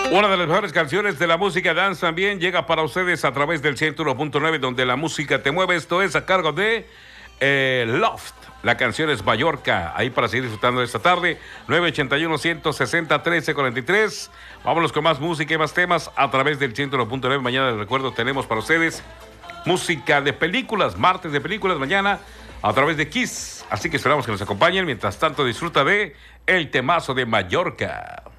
Una de las mejores canciones de la música dance también llega para ustedes a través del 101.9, donde la música te mueve. Esto es a cargo de Loft. La canción es Mallorca. Ahí para seguir disfrutando de esta tarde. 981-160-1343. Vámonos con más música y más temas a través del 101.9. Mañana, les recuerdo, tenemos para ustedes música de películas. Martes de películas mañana a través de Kiss. Así que esperamos que nos acompañen. Mientras tanto, disfruta de el temazo de Mallorca.